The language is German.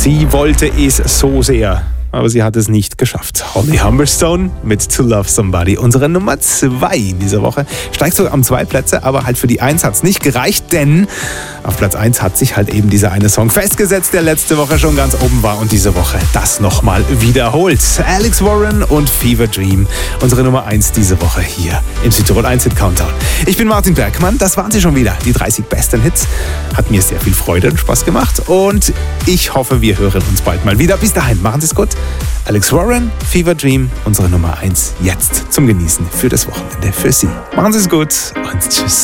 Sie wollte es so sehr, aber sie hat es nicht geschafft. Holly Humberstone mit To Love Somebody. Unsere Nummer 2 in dieser Woche steigt sogar um 2 Plätze, aber halt für die 1 hat es nicht gereicht, denn auf Platz 1 hat sich halt eben dieser eine Song festgesetzt, der letzte Woche schon ganz oben war und diese Woche das nochmal wiederholt. Alex Warren und Fever Dream. Unsere Nummer 1 diese Woche hier im Südtirol 1 Hit Countdown. Ich bin Martin Bergmann, das waren sie schon wieder. Die 30 besten Hits. Hat mir sehr viel Freude und Spaß gemacht und ich hoffe, wir hören uns bald mal wieder. Bis dahin, machen Sie es gut. Alex Warren, Fever Dream, unsere Nummer 1 jetzt zum Genießen für das Wochenende für Sie. Machen Sie es gut und tschüss.